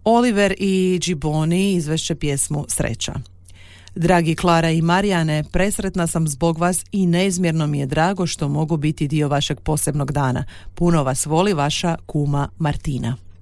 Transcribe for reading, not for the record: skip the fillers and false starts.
Oliver i Gibboni izvešće pjesmu Sreća. Dragi Klara i Marijane, presretna sam zbog vas i neizmjerno mi je drago što mogu biti dio vašeg posebnog dana. Puno vas voli vaša kuma Martina.